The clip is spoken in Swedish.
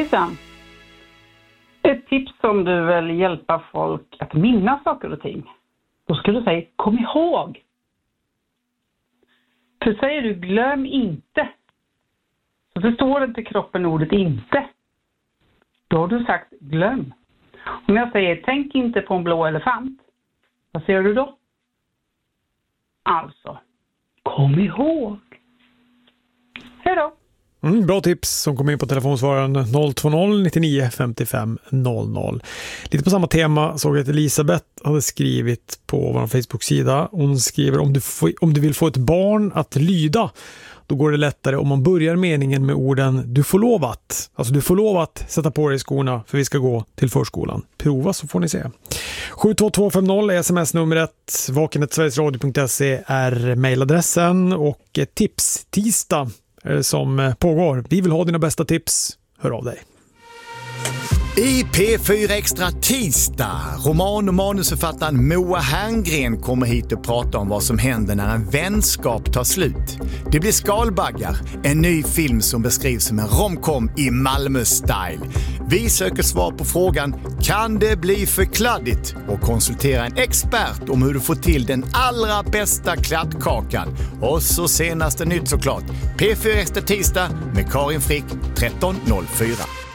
Hejsan. Ett tips som du vill hjälpa folk att minnas saker och ting. Då ska du säga kom ihåg. För säger du glöm inte, så förstår inte kroppen ordet inte. Då har du sagt glöm. Om jag säger tänk inte på en blå elefant, vad säger du då? Alltså, kom ihåg. Hej då! Bra tips som kom in på telefonsvararen 020 99 55 00. Lite på samma tema såg jag att Elisabeth hade skrivit på vår Facebook-sida. Hon skriver om du vill få ett barn att lyda, då går det lättare om man börjar meningen med orden du får lov att. Alltså du får lov att sätta på dig skorna för vi ska gå till förskolan. Prova så får ni se. 72250 är sms-numret. vaken@sverigesradio.se är mejladressen och ett tips tisdag som pågår. Vi vill ha dina bästa tips. Hör av dig. I P4 Extra tisdag, roman- och manusförfattaren Moa Herngren kommer hit och pratar om vad som händer när en vänskap tar slut. Det blir Skalbaggar, en ny film som beskrivs som en romcom i Malmö-style. Vi söker svar på frågan, kan det bli för kladdigt? Och konsultera en expert om hur du får till den allra bästa kladdkakan. Och så senaste nytt såklart. P4 Extra tisdag med Karin Frick 13.04.